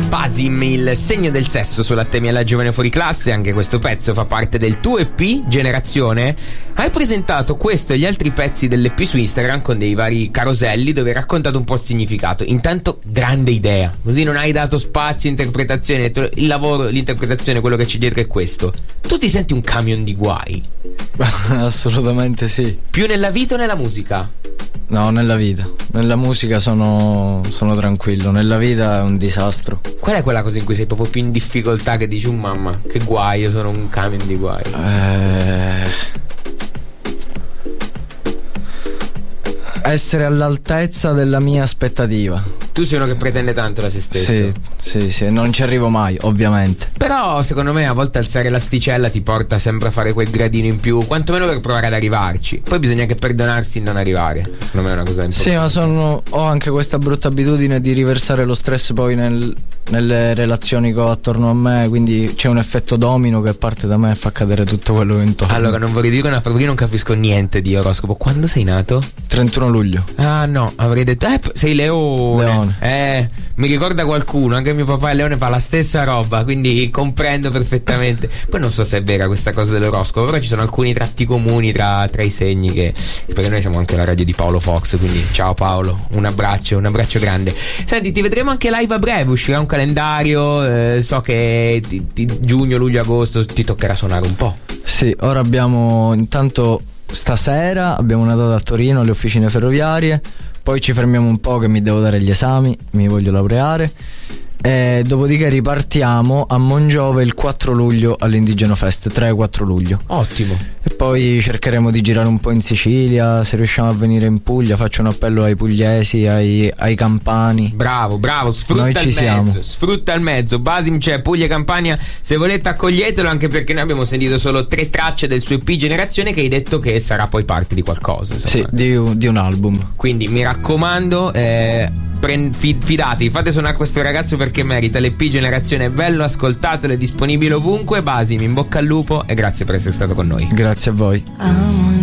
Basim, il segno del sesso sulla Temi alla giovane fuori classe. Anche questo pezzo fa parte del tuo EP Generazione. Hai presentato questo e gli altri pezzi dell'EP su Instagram con dei vari caroselli dove hai raccontato un po' il significato. Intanto grande idea, così non hai dato spazio a interpretazione. Il lavoro, l'interpretazione, quello che c'è dietro è questo. Tu ti senti un camion di guai? Assolutamente sì. Più nella vita o nella musica? No, nella vita. Nella musica sono tranquillo. Nella vita è un disastro. Qual è quella cosa in cui sei proprio più in difficoltà, che dici, mamma, che guai, io sono un camion di guai? Essere all'altezza della mia aspettativa. Tu sei uno che pretende tanto da se stesso. Sì, non ci arrivo mai, ovviamente. Però secondo me a volte alzare l'asticella ti porta sempre a fare quel gradino in più, quantomeno per provare ad arrivarci. Poi bisogna anche perdonarsi il non arrivare. Secondo me è una cosa importante. Sì, ma ho anche questa brutta abitudine di riversare lo stress poi nelle relazioni che ho attorno a me. Quindi c'è un effetto domino che parte da me e fa cadere tutto quello che intorno. Allora, non vorrei dire una frase, perché non capisco niente di oroscopo. Quando sei nato? 31 luglio. Ah no, avrei detto sei Leone. Mi ricorda qualcuno, anche mio papà è Leone, fa la stessa roba, quindi comprendo perfettamente. Poi non so se è vera questa cosa dell'oroscopo, però ci sono alcuni tratti comuni tra i segni che perché noi siamo anche la radio di Paolo Fox, quindi ciao Paolo, un abbraccio grande. Senti, ti vedremo anche live a breve, uscirà un calendario, so che giugno, luglio, agosto ti toccherà suonare un po'. Sì, ora abbiamo intanto stasera abbiamo una data a Torino alle officine ferroviarie. Poi ci fermiamo un po' che mi devo dare gli esami, mi voglio laureare. E dopodiché ripartiamo a Mongiove il 4 luglio all'Indigeno Fest, 3-4 luglio. Ottimo. E poi cercheremo di girare un po' in Sicilia. Se riusciamo a venire in Puglia, faccio un appello ai pugliesi, ai campani. Bravo, sfrutta noi il ci mezzo. Siamo. Sfrutta il mezzo. Basim c'è, Puglia e Campania, se volete accoglietelo, anche perché noi abbiamo sentito solo 3 tracce del suo EP Generazione, che hai detto che sarà poi parte di qualcosa, insomma. Sì, di un album. Quindi mi raccomando, fidatevi, fate suonare questo ragazzo perché merita. L'EP Generazione è bello, ascoltatelo, è disponibile ovunque. Basim, in bocca al lupo e grazie per essere stato con noi. Grazie a voi.